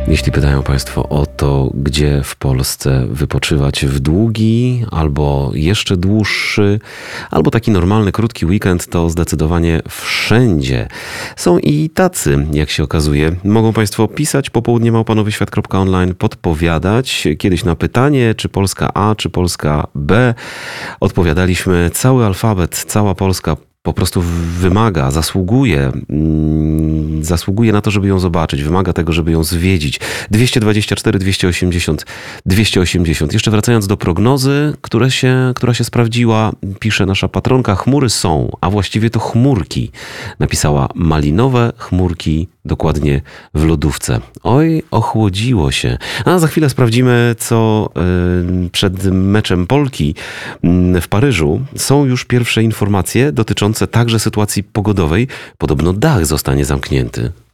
Jeśli pytają Państwo o to, gdzie w Polsce wypoczywać w długi, albo jeszcze dłuższy, albo taki normalny, krótki weekend, to zdecydowanie wszędzie. Są i tacy, jak się okazuje. Mogą Państwo pisać popołudnie@nowyświat.online, podpowiadać. Kiedyś na pytanie, czy Polska A, czy Polska B, odpowiadaliśmy cały alfabet, cała Polska po prostu wymaga, zasługuje na to, żeby ją zobaczyć, wymaga tego, żeby ją zwiedzić. 224, 280, 280. Jeszcze wracając do prognozy, która się sprawdziła, pisze nasza patronka, chmury są, a właściwie to chmurki. Napisała malinowe chmurki, dokładnie w lodówce. Oj, ochłodziło się. A za chwilę sprawdzimy, co przed meczem Polki w Paryżu. Są już pierwsze informacje dotyczące także sytuacji pogodowej. Podobno dach zostanie zamknięty.